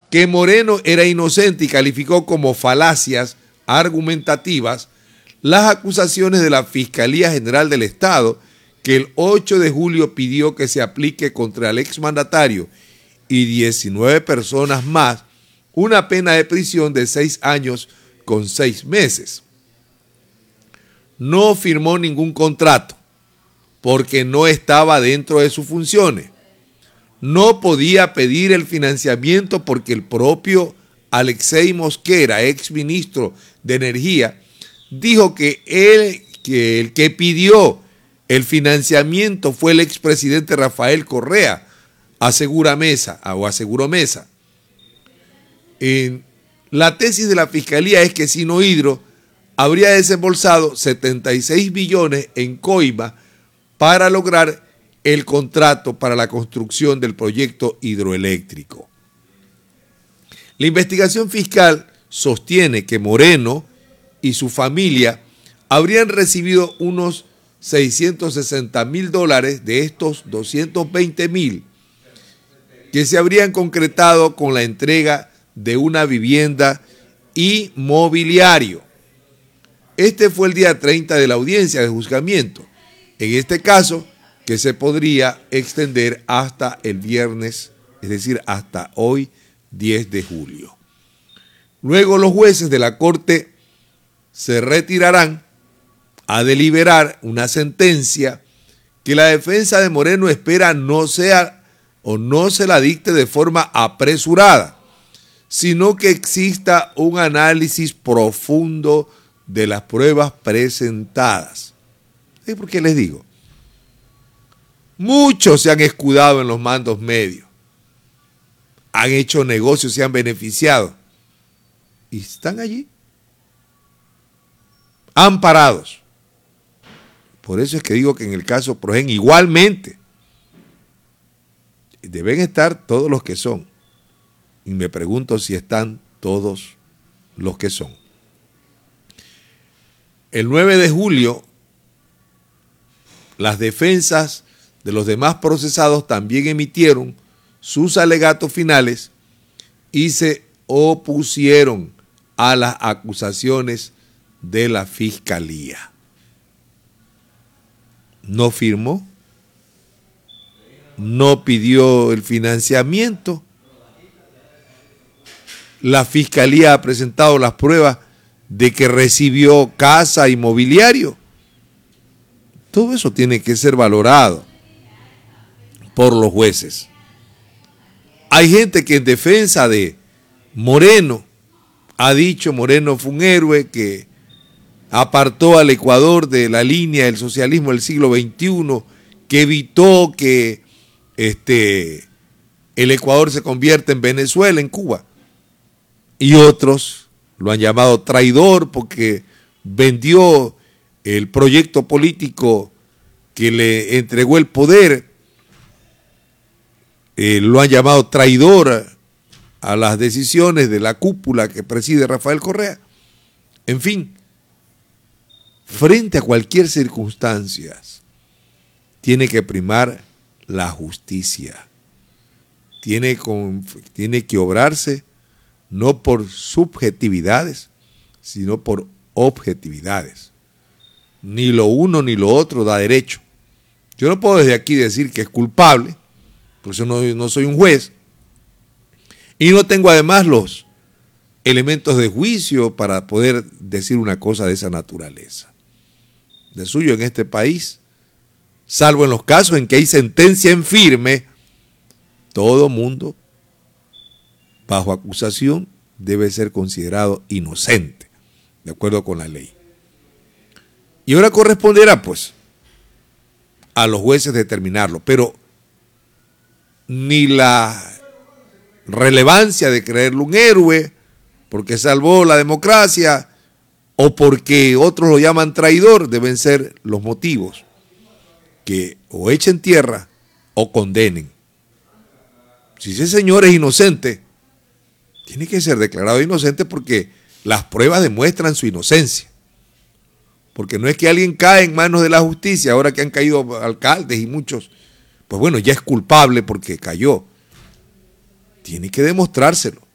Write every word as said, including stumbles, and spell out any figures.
que Moreno era inocente y calificó como falacias argumentativas las acusaciones de la Fiscalía General del Estado, que el ocho de julio pidió que se aplique contra el exmandatario y diecinueve personas más una pena de prisión de seis años con seis meses. No firmó ningún contrato porque no estaba dentro de sus funciones. No podía pedir el financiamiento porque el propio Alexei Mosquera, ex ministro de Energía, dijo que, él, que el que pidió el financiamiento fue el expresidente Rafael Correa, asegura Mesa, o aseguró Mesa. En la tesis de la Fiscalía es que Sinohidro habría desembolsado setenta y seis billones en coima para lograr el contrato para la construcción del proyecto hidroeléctrico. La investigación fiscal sostiene que Moreno y su familia habrían recibido unos seiscientos sesenta mil dólares de estos doscientos veinte mil que se habrían concretado con la entrega de una vivienda y mobiliario. Este fue el día treinta de la audiencia de juzgamiento. En este caso, que se podría extender hasta el viernes, es decir, hasta hoy, diez de julio. Luego los jueces de la Corte se retirarán a deliberar una sentencia que la defensa de Moreno espera no sea o no se la dicte de forma apresurada, sino que exista un análisis profundo de las pruebas presentadas. ¿Y por qué les digo? Muchos se han escudado en los mandos medios, han hecho negocios, se han beneficiado y están allí, amparados. Por eso es que digo que en el caso Progen igualmente deben estar todos los que son. Y me pregunto si están todos los que son. El nueve de julio, las defensas de los demás procesados también emitieron sus alegatos finales y se opusieron a las acusaciones de la Fiscalía. No firmó, no pidió el financiamiento. La Fiscalía ha presentado las pruebas de que recibió casa y mobiliario. Todo eso tiene que ser valorado por los jueces. Hay gente que en defensa de Moreno ha dicho Moreno fue un héroe que apartó al Ecuador de la línea del socialismo del siglo veintiuno, que evitó que este, el Ecuador se convierta en Venezuela, en Cuba. Y otros lo han llamado traidor porque vendió el proyecto político que le entregó el poder. Eh, lo han llamado traidor a las decisiones de la cúpula que preside Rafael Correa. En fin, frente a cualquier circunstancia, tiene que primar la justicia. Tiene, con, tiene que obrarse no por subjetividades, sino por objetividades. Ni lo uno ni lo otro da derecho. Yo no puedo desde aquí decir que es culpable, por eso no, no soy un juez, y no tengo además los elementos de juicio para poder decir una cosa de esa naturaleza. De suyo en este país, salvo en los casos en que hay sentencia en firme, todo mundo bajo acusación debe ser considerado inocente, de acuerdo con la ley. Y ahora corresponderá pues a los jueces determinarlo, pero ni la relevancia de creerlo un héroe porque salvó la democracia o porque otros lo llaman traidor deben ser los motivos que o echen tierra o condenen. Si ese señor es inocente, tiene que ser declarado inocente porque las pruebas demuestran su inocencia. Porque no es que alguien cae en manos de la justicia, ahora que han caído alcaldes y muchos, pues bueno, ya es culpable porque cayó. Tiene que demostrárselo.